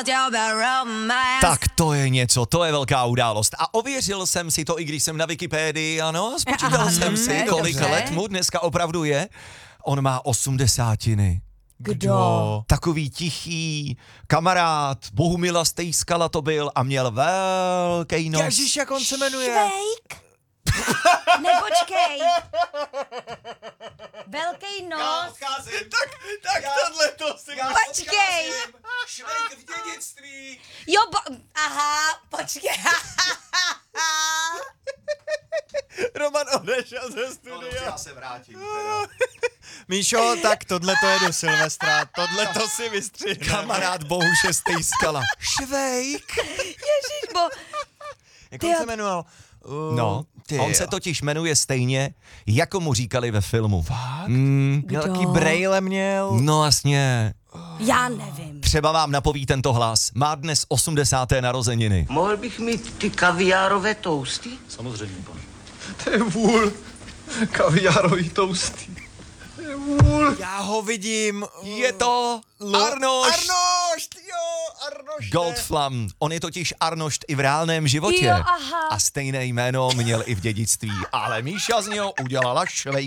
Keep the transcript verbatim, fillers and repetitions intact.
about your romance. Tak to je něco, to je velká událost. A ověřil jsem si to, i když jsem na Wikipedii, ano, spočítal Aha, jsem dobře, si, kolik dobře. let mu dneska opravdu je. On má osmdesátiny. Kdo? Takový tichý kamarád, Bohumila Stejskala to byl a měl velký nos. Ježíš, jak on se jmenuje? Švejk? Nepočkej. Velký nos. Tak, tak tohle to si Počkej. Švejk v dědictví. Jo, bo... Aha, počkej. Roman odešel ze No, studia. já se vrátím. Míšo, tak tohle to je do Silvestra, tohle to si vystřihne. Kamarád Bohuše Stejskala. Švejk. Ježiš, Bo... Jak Ty on jo. se jmenoval? Uh, No, ty on jo. se totiž jmenuje stejně, jako mu říkali ve filmu. Fakt? Mm, Měl Kdo? taký brejle měl. no jasně. Já nevím. Třeba vám napoví tento hlas. Má dnes osmdesáté narozeniny. Mohl bych mít ty kaviárové tousty? Samozřejmě, pane. To je vůl. Kaviárový tousty. To je vůl. Já ho vidím. uh, Je to Lo- Arnošt. Arnošt, jo, Arnošt. Goldflam. On je totiž Arnošt i v reálném životě. Jo, aha. A stejné jméno měl i v dědictví. Ale Míša z něho udělala švej.